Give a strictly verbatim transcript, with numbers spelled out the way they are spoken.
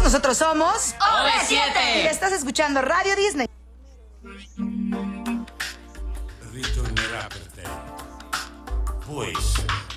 nosotros somos O V siete. y estás escuchando Radio Disney. Ritornerà per te. Può essere.